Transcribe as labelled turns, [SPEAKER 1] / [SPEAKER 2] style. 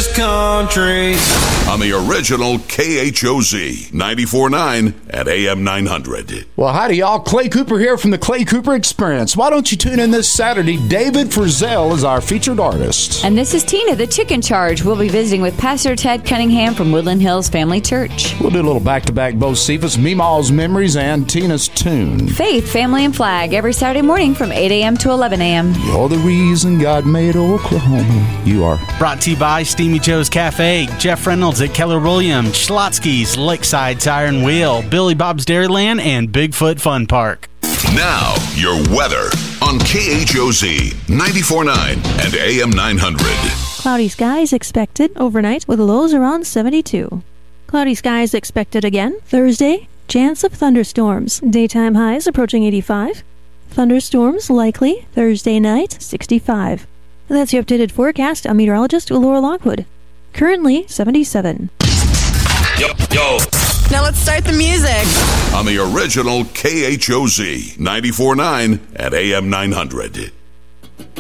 [SPEAKER 1] this country.
[SPEAKER 2] On the original KHOZ 94.9 at AM 900.
[SPEAKER 3] Well, howdy, y'all. Clay Cooper here from the Clay Cooper Experience. Why don't you tune in this Saturday? David Frizzell is our featured artist.
[SPEAKER 4] And this is Tina, the Chicken Charge. We'll be visiting with Pastor Ted Cunningham from Woodland Hills Family Church.
[SPEAKER 3] We'll do a little back-to-back Bocephus, Meemaw's Memories, and Tina's Tune.
[SPEAKER 4] Faith, Family, and Flag every Saturday morning from 8 a.m. to 11 a.m.
[SPEAKER 3] You're the reason God made Oklahoma. You are.
[SPEAKER 5] Brought to you by Steamy Joe's Cafe, Jeff Reynolds at Keller Williams, Schlotsky's, Lakeside Tire and Wheel, Billy Bob's Dairyland, and Bigfoot Fun Park.
[SPEAKER 2] Now, your weather on KHOZ 94.9 and AM 900.
[SPEAKER 6] Cloudy skies expected overnight with lows around 72. Cloudy skies expected again Thursday. Chance of thunderstorms. Daytime highs approaching 85. Thunderstorms likely Thursday night 65. That's your updated forecast. I'm meteorologist Laura Lockwood. Currently 77.
[SPEAKER 1] Yo.
[SPEAKER 7] Now let's start the music.
[SPEAKER 2] On the original KHOZ 94.9 at AM 900.